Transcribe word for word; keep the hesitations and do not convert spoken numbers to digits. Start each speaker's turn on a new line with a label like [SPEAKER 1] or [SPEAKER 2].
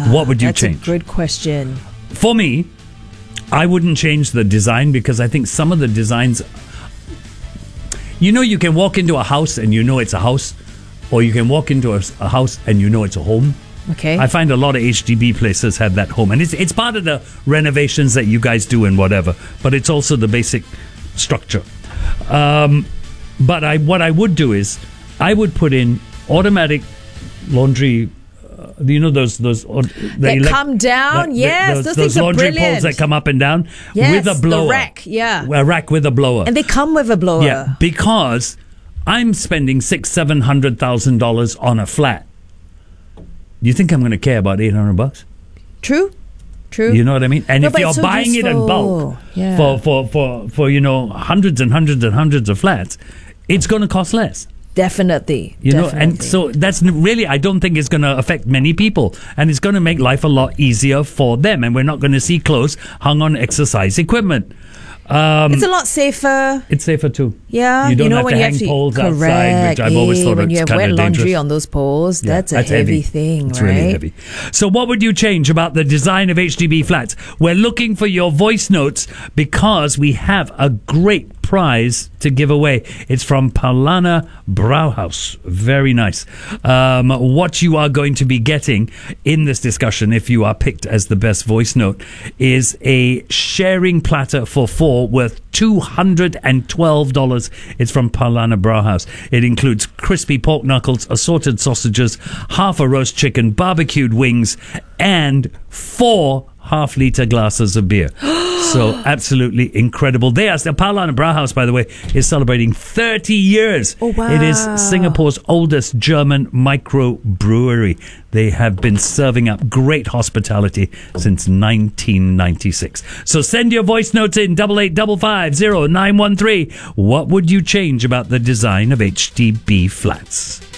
[SPEAKER 1] what would you
[SPEAKER 2] that's
[SPEAKER 1] change?
[SPEAKER 2] That's a good question.
[SPEAKER 1] For me, I wouldn't change the design because I think some of the designs... You know, you can walk into a house and you know it's a house, or you can walk into a, a house and you know it's a home.
[SPEAKER 2] Okay.
[SPEAKER 1] I find a lot of H D B places have that home, and it's it's part of the renovations that you guys do and whatever, but it's also the basic structure. Um, but I what I would do is I would put in automatic laundry. Uh, you know those those uh,
[SPEAKER 2] they
[SPEAKER 1] elect-
[SPEAKER 2] come down.
[SPEAKER 1] that-
[SPEAKER 2] Yes,
[SPEAKER 1] those,
[SPEAKER 2] those,
[SPEAKER 1] those
[SPEAKER 2] things
[SPEAKER 1] laundry
[SPEAKER 2] are brilliant.
[SPEAKER 1] poles that come up and down
[SPEAKER 2] yes,
[SPEAKER 1] with a blower.
[SPEAKER 2] the rack, yeah,
[SPEAKER 1] a rack with a blower,
[SPEAKER 2] and they come with a blower.
[SPEAKER 1] yeah, because I'm spending six seven hundred thousand dollars on a flat. Do you think I'm going to care about eight hundred bucks?
[SPEAKER 2] True, true.
[SPEAKER 1] You know what I mean? And
[SPEAKER 2] No,
[SPEAKER 1] if
[SPEAKER 2] but
[SPEAKER 1] you're
[SPEAKER 2] it's so
[SPEAKER 1] buying it in
[SPEAKER 2] useful.
[SPEAKER 1] bulk
[SPEAKER 2] Yeah.
[SPEAKER 1] for, for, for, for, you know, hundreds and hundreds and hundreds of flats, it's going to cost less.
[SPEAKER 2] Definitely.
[SPEAKER 1] You know,
[SPEAKER 2] definitely.
[SPEAKER 1] and so that's n- really, I don't think it's going to affect many people, and it's going to make life a lot easier for them. And we're not going to see clothes hung on exercise equipment. Um,
[SPEAKER 2] it's a lot safer.
[SPEAKER 1] It's safer too.
[SPEAKER 2] Yeah,
[SPEAKER 1] you don't
[SPEAKER 2] know
[SPEAKER 1] have
[SPEAKER 2] when
[SPEAKER 1] to
[SPEAKER 2] you
[SPEAKER 1] hang
[SPEAKER 2] have to,
[SPEAKER 1] poles
[SPEAKER 2] correct,
[SPEAKER 1] outside, which I've always thought
[SPEAKER 2] when you
[SPEAKER 1] it's
[SPEAKER 2] have
[SPEAKER 1] kind
[SPEAKER 2] wet
[SPEAKER 1] of
[SPEAKER 2] laundry
[SPEAKER 1] dangerous.
[SPEAKER 2] on those poles.
[SPEAKER 1] Yeah,
[SPEAKER 2] that's a heavy, thing,
[SPEAKER 1] it's
[SPEAKER 2] right?
[SPEAKER 1] really heavy. So what would you change about the design of H D B flats? We're looking for your voice notes because we have a great prize to give away. It's from Paulana Brauhaus. Very nice. Um, what you are going to be getting in this discussion, if you are picked as the best voice note, is a sharing platter for four worth two hundred twelve dollars. It's from Paulana Brauhaus. It includes crispy pork knuckles, assorted sausages, half a roast chicken, barbecued wings, and four half-litre glasses of beer. So absolutely incredible. They are, the Paulana Brauhaus, by the way, is celebrating thirty years.
[SPEAKER 2] Oh, wow.
[SPEAKER 1] It is Singapore's oldest German microbrewery. They have been serving up great hospitality since nineteen ninety-six. So send your voice notes in double eight double five zero nine one three. What would you change about the design of H D B flats?